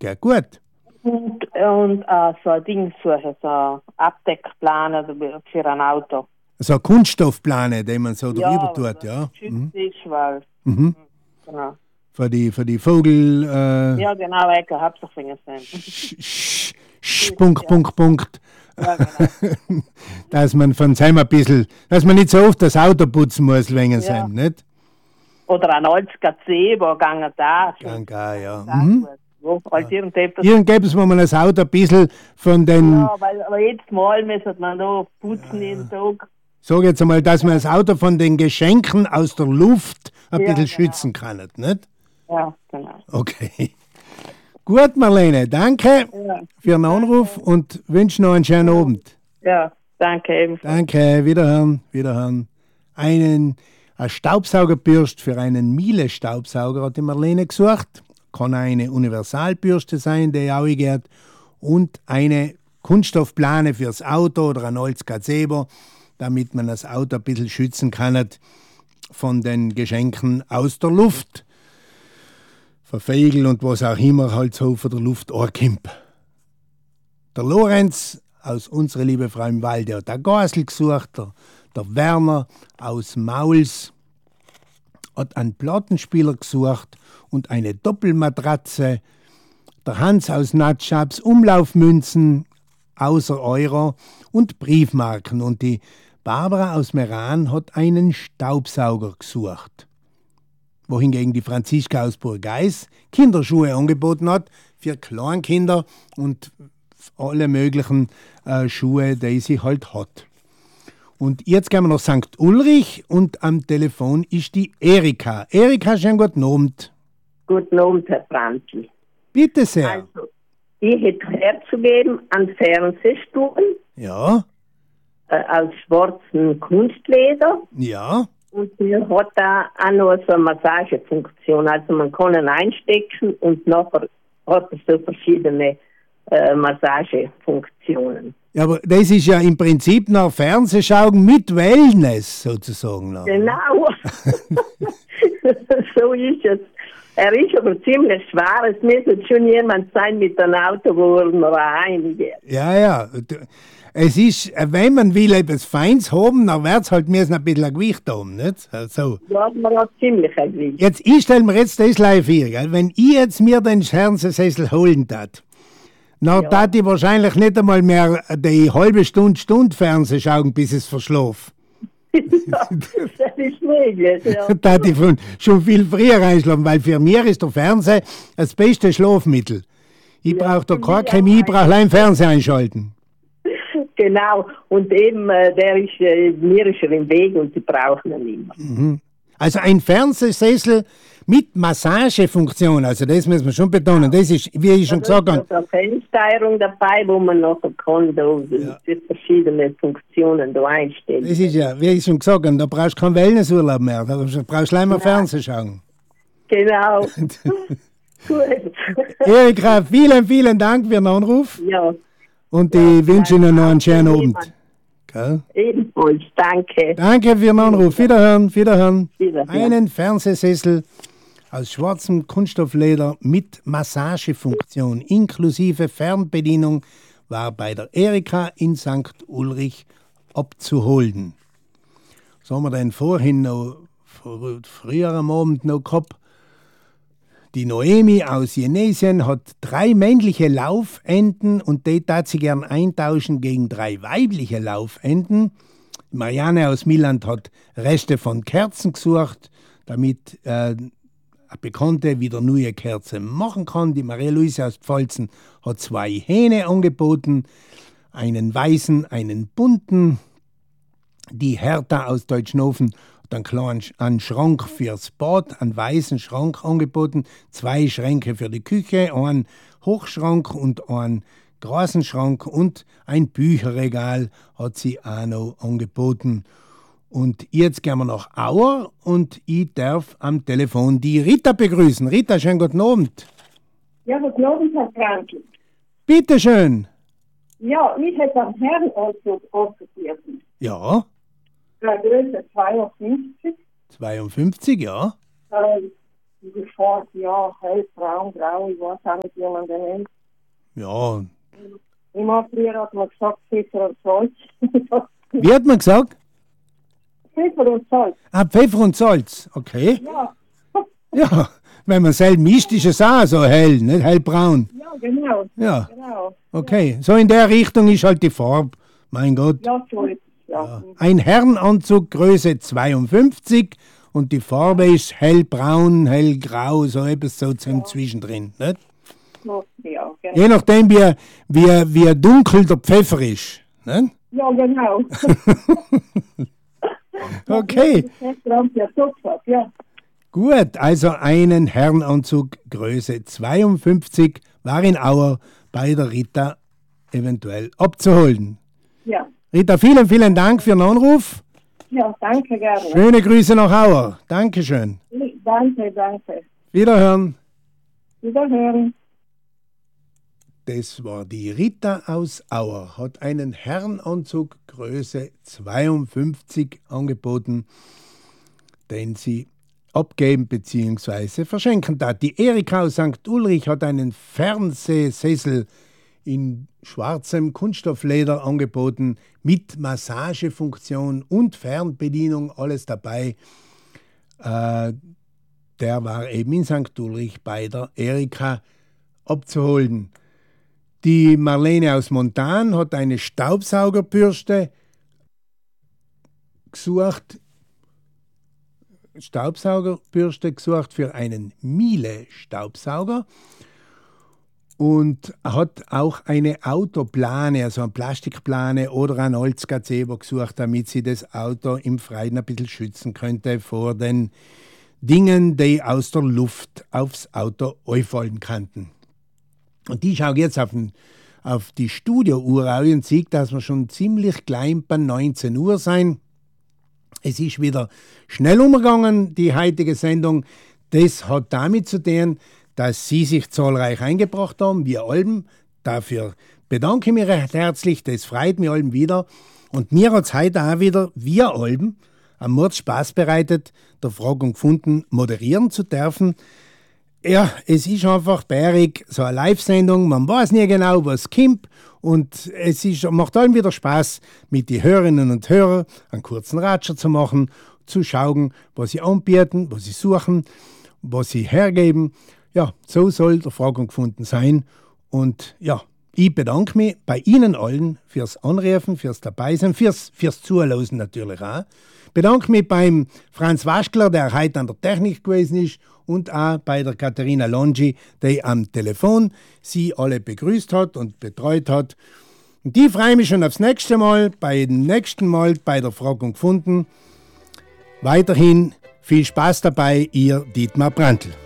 gell? Gut. Und so ein Ding suchen, so ein Abdeckplan für ein Auto. So eine Kunststoffplane, die man so drüber tut, ja. Geschützt ist, weil... Genau. Für die Vogel... ja, genau, Hauptsache sein. Punkt. Ja, genau. Dass man von seinem ein bisschen... Dass man nicht so oft das Auto putzen muss, wegen seinem, nicht? Oder ein altes Gazebo, gangen da. Ja. Irgendetwas, wo man das Auto ein bisschen von den... Ja, weil jedes Mal müssen man da putzen jeden Tag. Sag jetzt einmal, dass man das Auto von den Geschenken aus der Luft ein bisschen schützen kann, nicht? Ja, genau. Okay. Gut, Marlene, danke für den Anruf und wünsche noch einen schönen Abend. Ja, danke ebenfalls. Danke, wiederhören. Eine Staubsaugerbürste für einen Miele-Staubsauger hat die Marlene gesucht. Kann eine Universalbürste sein, die auch geht. Und eine Kunststoffplane fürs Auto oder ein altes Gazebo, damit man das Auto ein bisschen schützen kann von den Geschenken aus der Luft. Von Vögeln und was auch immer halt so von der Luft ankommt. Der Lorenz aus unserer liebe Frau im Walde hat der Gasel gesucht, der Werner aus Mauls hat einen Plattenspieler gesucht und eine Doppelmatratze. Der Hans aus Natschabs Umlaufmünzen außer Euro und Briefmarken. Und die Barbara aus Meran hat einen Staubsauger gesucht. Wohingegen die Franziska aus Burgeis Kinderschuhe angeboten hat für Kleinkinder und alle möglichen Schuhe, die sie halt hat. Und jetzt gehen wir nach St. Ulrich und am Telefon ist die Erika. Erika, schönen guten Abend. Guten Abend, Herr Franzl. Bitte sehr. Also, ich hätte herzugeben an Fernsehstuhl. Ja. Aus schwarzem Kunstleder. Ja. Und der hat da auch noch so eine Massagefunktion. Also man kann ihn einstecken und nachher hat er so verschiedene Massagefunktionen. Ja, aber das ist ja im Prinzip nach Fernsehschauen mit Wellness sozusagen. Noch. Genau. So ist es. Er ist aber ziemlich schwer. Es müsste schon jemand sein mit einem Auto, wo er noch reingeht. Ja. Es ist, wenn man will etwas Feins haben, dann wird es halt müssen ein bisschen ein Gewicht haben, nicht? So. Ja, man hat ziemlich ein Gewicht. Jetzt, ich stelle mir jetzt das live hier, gell? Wenn ich jetzt mir den Fernsehsessel holen tat, dann tat ich wahrscheinlich nicht einmal mehr die halbe Stunde Fernseh schauen, bis es verschlafe. Ja, das ist möglich, ja. Da die schon viel früher einschlafen, weil für mich ist der Fernseher das beste Schlafmittel. Ich brauche da keine Chemie, ich brauche allein Fernseher einschalten. Genau, und eben, der ist, mir ist er im Weg und sie brauchen ihn immer. Mhm. Also ein Fernsehsessel mit Massagefunktion, also das müssen wir schon betonen, das ist, wie ich schon gesagt habe. Da ist eine Fernsteuerung dabei, wo man nachher kann, da verschiedene Funktionen da einstellen. Das ist ja, wie ich schon gesagt habe, da brauchst du keinen Wellnessurlaub mehr, da brauchst du einmal Fernsehen schauen. Genau. Gut. Erika, vielen Dank für den Anruf. Ja. Und ich wünsche Ihnen noch einen schönen Abend. Gell? Ebenfalls, danke. Danke für den Anruf. Wiederhören. Einen Fernsehsessel aus schwarzem Kunststoffleder mit Massagefunktion inklusive Fernbedienung war bei der Erika in St. Ulrich abzuholen. Was haben wir denn vorhin noch, früher am Abend noch gehabt? Die Noemi aus Jenesien hat 3 männliche Laufenten und die tat sie gern eintauschen gegen 3 weibliche Laufenten. Marianne aus Milland hat Reste von Kerzen gesucht, damit eine Bekannte wieder neue Kerzen machen kann. Die Maria-Luise aus Pfalzen hat 2 Hähne angeboten, einen weißen, einen bunten. Die Hertha aus Deutschnofen dann klar einen Schrank fürs Bad, einen weißen Schrank angeboten, 2 Schränke für die Küche, einen Hochschrank und einen großen Schrank und ein Bücherregal hat sie auch noch angeboten. Und jetzt gehen wir nach Auer und ich darf am Telefon die Rita begrüßen. Rita, schönen guten Abend. Ja, guten Abend, Herr Franzl. Bitte schön. Ja, ich hätte einen Herrenanzug angeboten. Ja. Größe 52. 52, ja. Die Farbe, ja, hellbraun, grau, ich weiß auch nicht, wie man den nennt. Ja. Immer früher hat man gesagt, Pfeffer und Salz. Wie hat man gesagt? Pfeffer und Salz. Ah, Pfeffer und Salz, okay. Ja. Ja, wenn man selber mischt, ist es auch so hell, nicht hellbraun. Ja, genau. Ja, Genau. okay. So in der Richtung ist halt die Farbe. Mein Gott. Ja, so ist es. Ja. Ja. Ein Herrenanzug Größe 52 und die Farbe ist hellbraun, hellgrau, so etwas so zwischendrin. Nicht? So, ja, genau. Je nachdem, wie dunkel der Pfeffer ist. Nicht? Ja, genau. Okay. Ja. Gut, also einen Herrenanzug Größe 52 war in Auer bei der Rita eventuell abzuholen. Ja. Rita, vielen, vielen Dank für den Anruf. Ja, danke gerne. Schöne Grüße nach Auer. Dankeschön. Danke. Wiederhören. Wiederhören. Das war die Rita aus Auer, hat einen Herrenanzug Größe 52 angeboten, den sie abgeben bzw. verschenken darf. Die Erika aus St. Ulrich hat einen Fernsehsessel in schwarzem Kunststoffleder angeboten, mit Massagefunktion und Fernbedienung, alles dabei. Der war eben in St. Ulrich bei der Erika abzuholen. Die Marlene aus Montan hat eine Staubsaugerbürste gesucht. Für einen Miele-Staubsauger und hat auch eine Autoplane, also eine Plastikplane oder ein Holzgazebo gesucht, damit sie das Auto im Freien ein bisschen schützen könnte vor den Dingen, die aus der Luft aufs Auto einfallen könnten. Und die schaut jetzt auf die Studiouhr und sieht, dass wir schon ziemlich klein bei 19 Uhr sein. Es ist wieder schnell umgegangen, die heutige Sendung. Das hat damit zu tun, dass Sie sich zahlreich eingebracht haben, wir Alben. Dafür bedanke ich mich recht herzlich, das freut mich Alben wieder. Und mir hat es heute auch wieder, wir Alben, am Mord Spaß bereitet, der Frage und gefunden, moderieren zu dürfen. Ja, es ist einfach bärig, so eine Live-Sendung, man weiß nie genau, was kommt und macht allen wieder Spaß, mit den Hörerinnen und Hörern einen kurzen Ratscher zu machen, zu schauen, was sie anbieten, was sie suchen, was sie hergeben. Ja, so soll der Frage und gefunden sein und ja, ich bedanke mich bei Ihnen allen fürs Anrufen, fürs Dabeisein, fürs Zuhören natürlich auch. Bedanke mich beim Franz Waschler, der heute an der Technik gewesen ist, und auch bei der Katharina Longi, die am Telefon Sie alle begrüßt hat und betreut hat. Und die freue mich schon aufs nächste Mal, bei der Frage und gefunden. Weiterhin viel Spaß dabei, Ihr Dietmar Brandl.